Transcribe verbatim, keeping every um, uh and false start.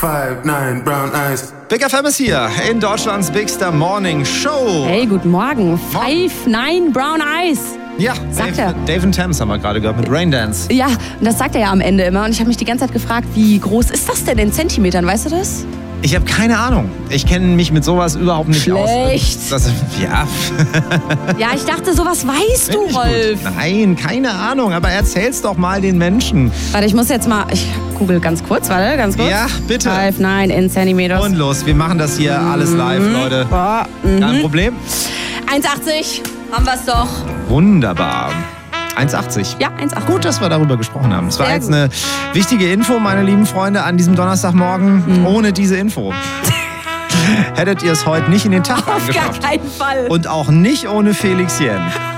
five nine brown eyes. Big F M ist hier in Deutschlands Bigster Morning Show. Hey, guten Morgen. Five nine brown eyes. Ja, sagt Dave, er. Dave and Thames haben wir gerade gehört mit Raindance. Ja, und das sagt er ja am Ende immer. Und ich habe mich die ganze Zeit gefragt, wie groß ist das denn in Zentimetern? Weißt du das? Ich habe keine Ahnung. Ich kenne mich mit sowas überhaupt nicht Schlecht. aus. Das, ja. Ja, ich dachte, sowas weißt du, Rolf. Nein, keine Ahnung. Aber erzähl's doch mal den Menschen. Warte, ich muss jetzt mal... Ich google ganz kurz, warte, ganz kurz. Ja, bitte. Five nine in Zentimeters. Und los, wir machen das hier alles live, Leute. Boah, mhm. Kein Problem. eins achtzig, haben wir's doch. Wunderbar. eins achtzig. Ja, eins achtzig. Gut, dass wir darüber gesprochen haben. Das war Sehr jetzt gut. eine wichtige Info, meine lieben Freunde, an diesem Donnerstagmorgen. Mhm. Ohne diese Info hättet ihr es heute nicht in den Tag Auf gar reingeschafft. keinen Fall. Und auch nicht ohne Felix Jen.